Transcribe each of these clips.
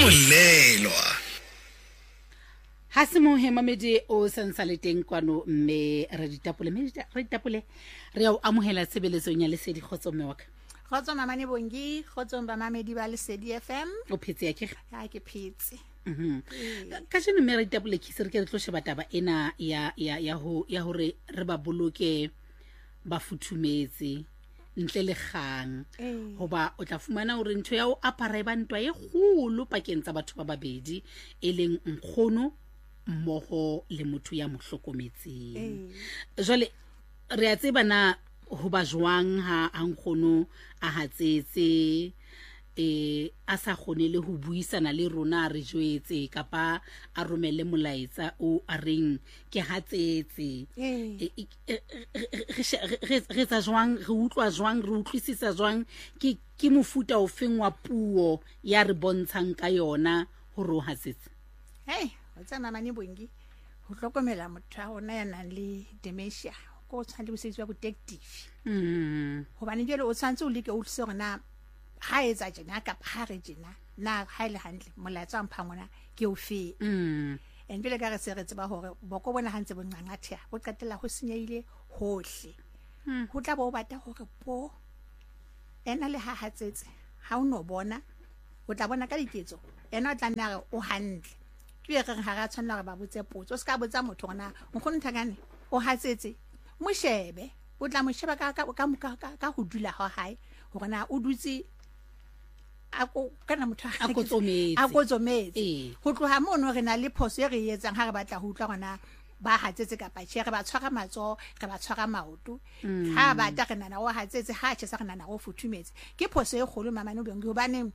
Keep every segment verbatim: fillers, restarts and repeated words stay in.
molelwa. Ha se mo hemamedi o sansa le teng kwano mme re ditapole mme re ditapole re a amohela tsebeletsong ya Lesedi Kgotso mme wa ka. Kgotso Mamane Bongi, kgotso Mamamedi ba Lesedi F M. O phetse ya ke? Ha ke phetse. Mhm. Ka jeno mme re ditapole ke se re ke re tlo sheba taba ena ya ya ya ho ya hore re ba boloke ba futhumetse ntle le kgang hoba o tla fumana hore ntho ya o apara ba ntwa e kgolo pakeng tsa batho ba babedi e leng nkgono mmoho le motho ya mohlokometseng. Jwale re a tseba na ho ba jwang ha nkgono a hatsetse eh a sa kgone le ho buisana le rona re jwetse kapa a romelle molaetsa o a reng ke hatsetse re tsa jwang re utlwa jwang re utlwisisa jwang ke ke mofuta o feng wa puo ya re bontshang ka yona ho ro hatsetse. Hey, what's Mamane Bongi? Ho hlokomela motho a ona ya nang le dementia ko tshwantse go setswa go detective. Mhm. Hobane jelo o tshwantse o leke o tlse gore na ha etsa jena ka ha re jena na ha ile handle molaetsa mphangona ke o fe. Mhm. En bile ka re se re tseba hore boko bona hantse bonqangathia go qetela go senyeile hohle. Ho tla bo bata hore po ena le ha hatsetse ha o no bona o tla bona ka diketso ena o tla nna re o handle ke re ga ga tshwana re ba botse potso o ska botsa motho gona mo go nthagane o hatsetse mo shebe o tla mo sheba ka ka ka ka go dula ha hae gore na o dutse a go kana motho a go tsometse a go tsometse go tloha mo no re na le phoso e re etsang ha re batla ho utlwa gona ba hatsetse ka patše re ba tshwara matso re ba tshwara maoto ha ba ta re nana o hatsetse ha tše sa re nana go futhumetse ke phoso e kgolo Mamane Bongi hobane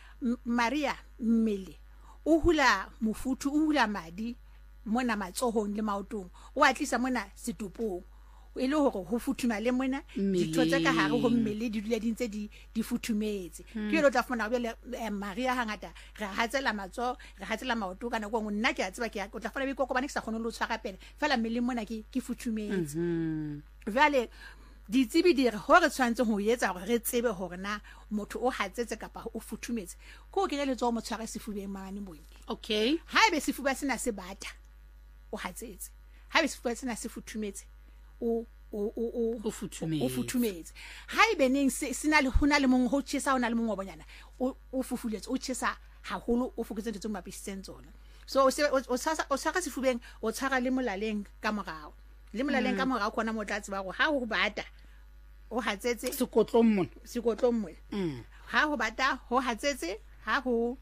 Maria mmele o hula mofuthu o hula madi mona matsohong le maotong o atlisa mona setopong e le hore ho futhuma le mona ditotse ka hare ho mmele di dula dintse di di futhumetse ke lo tla fona bele Maria hangata re hatsela matso re hatsela maoto kana go nna ke a tseba ke o tla fona be kokobane ke sa kgone lo tshwara pele fela mmele mona ke ke futhumetse vale ditsebi di re hore tshwantse ho etsa hore re tsebe hore na motho o hatsetse kapa o futhumetse ko ke le tso mo tshwara sefubeng Mamane Bongi. Okay, ha ebe sefuba sena se bata o hatsetse ha ebe sefuba sena se futhumetse o o o o futhumetse o futhumetse ha ebe neng sina le hona le mong ho tshisa hona le mong o bonyana o o fufuletse o tshisa haholo o foketse ntse mo apisitseng tsona so o se o tshasa o tshaka sefubeng o tshaka le molaleng ka morao le molaleng ka morao khona mo tlatse ba go ha ho bata o hatsetse sekotlong mona sekotlong mona ha ho bata ho hatsetse ha ho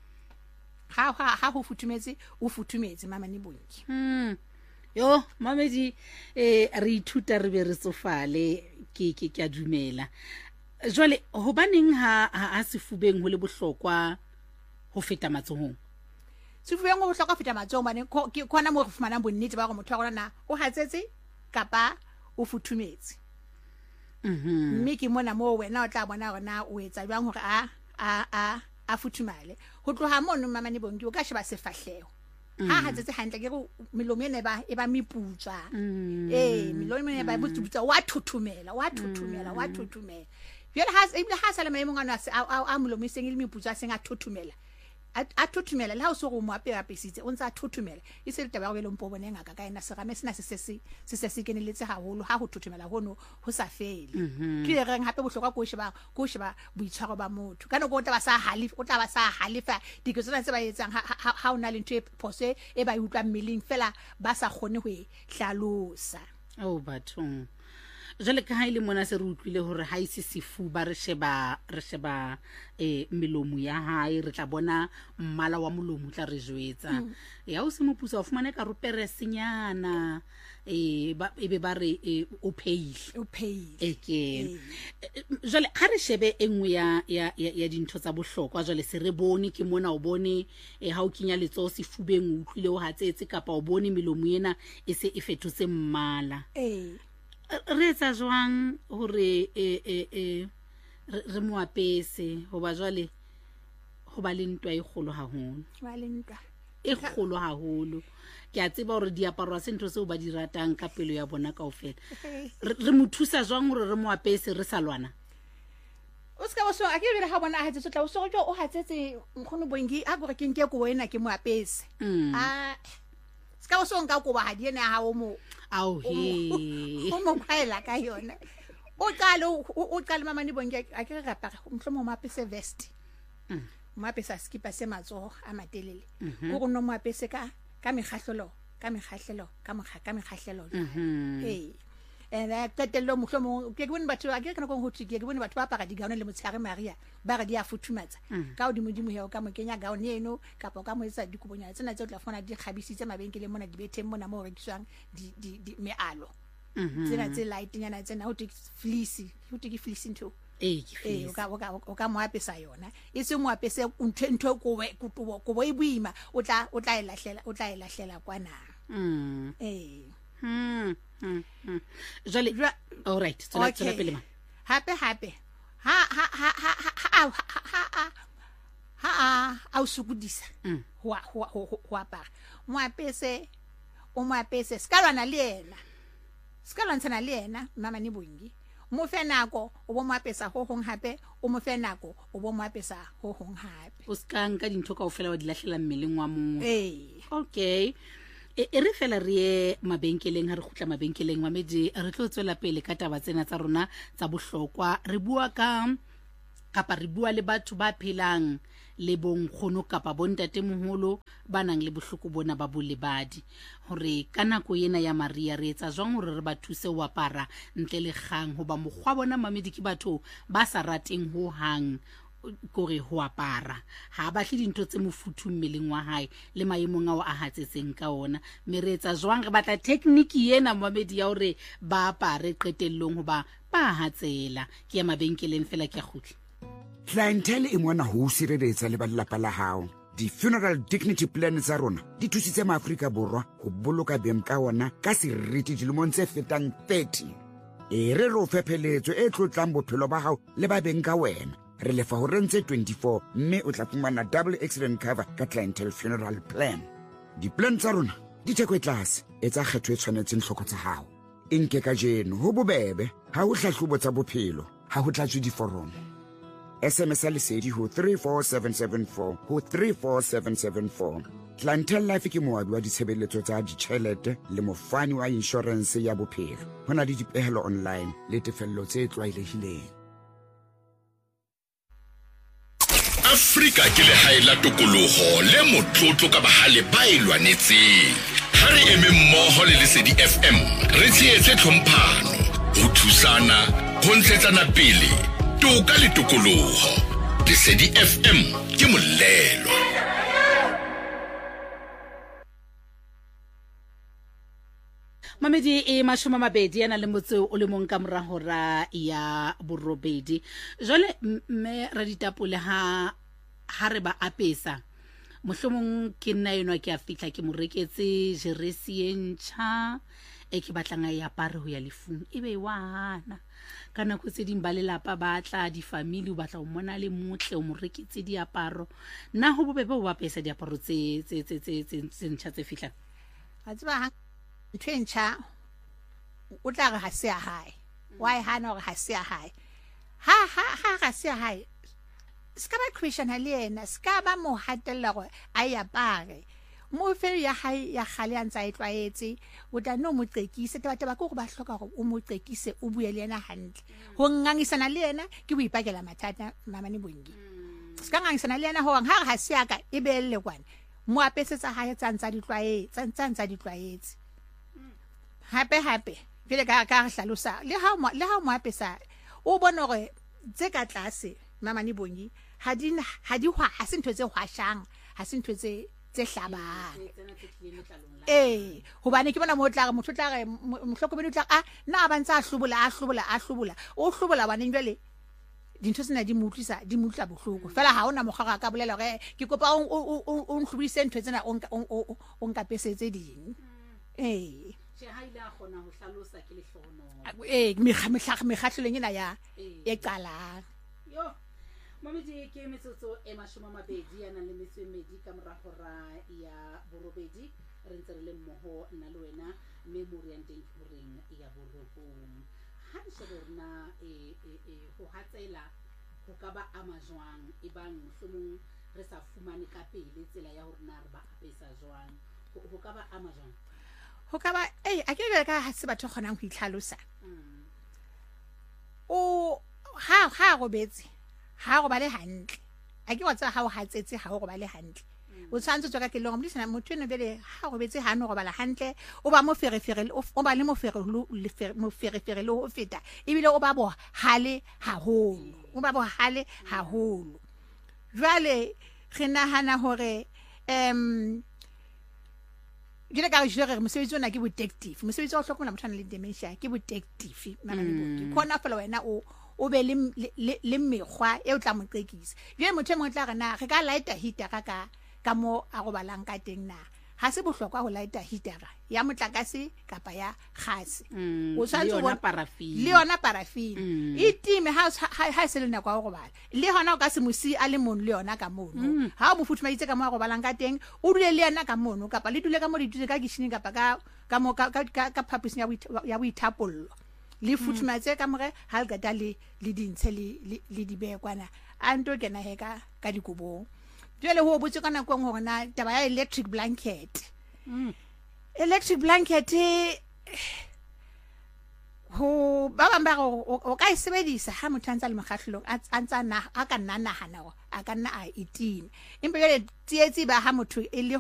ha ha ho futhumetse o futhumetse Mamane Bongi. Mm. Yo Mamedi eh re ithuta re be re tsofale ke ke ke a dumela jwale ho baneng ha ha sefubeng ho le bohlokwa ho feta matsohong sefubeng ho bohlokwa feta matsohong bane ke khona mo re fumana bonnete ba go motho wa rona o hatsetse kapa o futhumetse. Mhm. Mme ke mona mo wena o tla bona rona o etsa jwang hore a a a a futhumale ho tloha mono Mamane Bongi o ka sheba sefahleho ha hatsetse hantle ke go melomo ene ba e ba miputswa eh melomo ene ba butsa wa thuthumela wa thuthumela wa thuthumela jela ha ebile ha sala maemo ngwana a melomo iseng ile miputswa senga thuthumela a thuthumela la o so go mo apea pesitse o ntse a thuthumela e se le taba go le mpo bone ngaka ka ena se game sena se se se se se keneletse haholo ha go thuthumela hono ho sa fele ke re reng hape bohlokwa ko sheba ko sheba boitshwaro ba motho kana go tla ba sa halifa o tla ba sa halifa diketso tse ba etsang ha ona le ntwe phose e ba utlwa mmeleng fela ba sa kgone ho e hlalosa oh bathong jale ka ha ile mona se re utlwile hore ha ise sefuba re sheba re sheba eh melomo ya hae re tla bona mmala wa molomo tla re jwetsa ya o se mopusa o fumane ka rupere senyana eh ba ebe ba re o pale o pale eke jale ha re shebe engwe ya ya ya dintho tsa bohlokwa jale se re bone ke mona o bone ha o kinya letso sefubeng o utlwile o hatsetse kapa o bone melomo ena e se e fetotse mmala eh re tsa jwang hore e e e re mo apese hoba jwale ho ba le ntwa e kgolo haholo ba le ntwa e kgolo haholo ke a tseba hore diaparwa se ntho tseo ba di ratang ka pelo ya bona kaofela re mo thusa jwang hore re mo apese re sa lwana o ska bo so a ke bere ha bona a hatse tla o so jo o hatsetse nkgono Bongi a gore ke nke ko wena ke mo apese a ska bo so nka ko ba ha di ene ha o mo au he o mo kwaela ka yona o qala o qala mama ni Bongi a ke ga paka mhlomo mo apese vest mo apesa skipa se matso a matelele go go no mo apese ka ka megahlolo ka megahlelo ka mogha ka megahlelo eh ena tetelo mohlomo ke ke bone batho a ke kana go go tike ke bone batho ba paka digaone le motshare Maria ba ga di a futhumatsa ka o di modimo heo ka mo kenya gaone eno ka po ka mo etsa dikubonya tsena tse o tla fona di khabisitse mabenkele mona di beteng mona mo rekiswang di di mealo tsena tse light nyana tsena o tike fleece o tike fleece into eh ke o ka o ka o ka mo apesa yona e se mo apese ntho go go go e buima o tla o tla elahlela o tla elahlela kwana mm eh mm mm jale all right so let's let pele ma happy happy ha ha ha ha ha ha ha a o sukudisa wa wa wa pa mo apese o mo apese skalwana le yena skalwana tsana le yena mama ni Bongi mo fe nako o bo mo apesa ho hong hape o mo fe nako o bo mo apesa ho hong hape o ska nka dintho ka o fela wa dilahlela mmeleng wa mo eh okay e re fela re mabenkeleng ha re khutla mabenkeleng Mamedi re tlo tswela pele ka taba tsena tsa rona tsa bohlokwa re bua ka kapa re bua le batho ba phelang le bonkgono kapa bontate moholo banang le bohloko bona ba bolebadi hore ka nako ena ya Maria re etsa jwang hore re ba thuse ho apara ntle le kgang hoba mogwa bona Mamedi ke batho ba sa rateng ho hang gore ho apara ha ba hle dintho tse mofuthu mmeleng wa hae le maemong a o a hatsetseng ka ona me re etsa jwang re batla technique yena Mamedi ya hore ba apare qetellong hoba ba hatsela ke ya mabenkeleng fela ke a khutla clientele e mona ho sireletsa le ba lelapa la hao di-funeral dignity plan tsa rona di thusitse maAfrika Borwa go boloka beng ka ona ka seriti dilemong tse fetang thirty e re ro fepheletso e tlotlang bophelo ba hao le ba beng ka wena re lefa ho rentse twenty-four mme o tla fumana double accident cover ka clientele funeral plan di-plan tsa rona di theko e tlase e tsa kgetho e tshwanetseng hloko tsa hao e nke ka jeno ho bobebe ha ho hlahlobo tsa bophelo ha ho tlatswe diforomo S M S lesedi ho three four seven seven four ho three four seven seven four. Clientele Life ke moabi wa ditshebeletso tsa ditjhelete le mofani wa insurance ya bophelo. Hona le dipehelo online le tefello tse tlwaelehileng. Afrika ke le haela tokoloho le motlotlo ka bahale ba ilwanetseng. Ha re eme mmoho le Lesedi F M re tshetse tlhomphano ho thusana ho ntshetsana pele toka le tokoloho. Lesedi F M ke molelo. Mamedi e mashoma mabedi yana le motse o le mong ka mora hora ya borobedi jole mme ra ditapole ha ha re ba apesa mohlomong ke nna yeno ke a fitla ke mo reketse jeresi entšha e ke batlang a apare ho ya lefung ebe wana kana go tse ding ba lelapa ba tla di family o batla o mona le motle o mo reketse diaparo nna ho bobebe o bapesa diaparo tse tse tse tse ntšha tse fitlang a tseba twentsha o tla re ha se ya hae why hana re ha se ya hae ha ha ha ga se ya hae ska ba Christian le ena ska ba mo hatella go a ya pare mo fe ya hae ya khale antsa e tlwaetse o tla no mo qekise taba taba go ba hloka go o mo qekise o bue le ena hantle ho ngangisana le ena ke boipakela mathata mama ni Bongi ska ngangisana le ena ho ha ha se ya ka e be le kwana mo apesetsa hae tsantsa di tlwaetse tsantsa di tlwaetse hape hape pele ka ka hlalosa le ha le ha mo apesa o bona gore tse ka tlase mama ni Bongi ha di ha di hwa ha se ntho tse hwashang ha se ntho tse tse hlabang eh hobane ke bona mo tla re motho tla re mohlokomedi tla a na ba ntsa hlobola a hlobola a hlobola o hlobola bana jwale dintho sena di mutlisa di mutla bohloko fela ha ona mogara ka bolela gore ke kopa o o nhlubise ntho tsena o o nka pesetse ding eh je ha ile a khona ho hlalosa ke le hlono eh mekha mekha mekhahleleng ena ya e qalang yo Mamedi ke metsotso e mashoma mabedi yana le metso e medi ka mora hora ya borobedi re ntse re le mmoho nna le wena mme mo re nteng horeng ya borobong ha di shebe rena e e ho hatsela go ka ba ama jwang e bang mohlomong re sa fumane ka pele tsela ya hore na re ba apesa jwang go ka ba ama jwang go ka ba ei a ke re ka ha se batho kgonang go itlhalosa o ha ha go betse ha go ba le hantle a ke wa tsa ha o hatsetse ha go ba le hantle o tshwantse tswa ka ke leng mo disana motho ne bele ha go betse ha no go bala hantle o ba mo ferefere o ba le mo ferefere mo ferefere le ho feta ebile o ba bo hale haholo o ba bo hale haholo jwale re nahana hore em jile ka jere mosebetsi ona ke bo detective mosebetsi o hlokomela motho le dementia ke bo detective mama le boki khona fela wena o o be le le mekgwa e o tla mo qekisa jwe motho mo tla rena re ka lighter heater ka ka ka mo a go balang ka teng na ha se bohlokwa go lighter heater ya motlakase kapa ya gase o tshwantse bona parafini le yona parafini e time ha ha se le nako go bala le hona o ka se mosi a le mono le yona ka mono ha o bofutuma itse ka mo go balang ka teng o dule le yena ka mono kapa le dule ka mo dituse ka gishini kapa ka ka mo ka ka phaposing ya ya boithapollo le futuma tse ka more ha le gata le le dintshe le le dibekwana a nto kena he ka ka dikobong jwale ho botse kana kwa ngwe na taba ya electric blanket electric blanket ho ba ba ba o ka isebedisa ha motho antsa le mokgahlong a ntsa na a ka nna nahana a ka nna a itima empa jwale tsietsi ba ha motho e le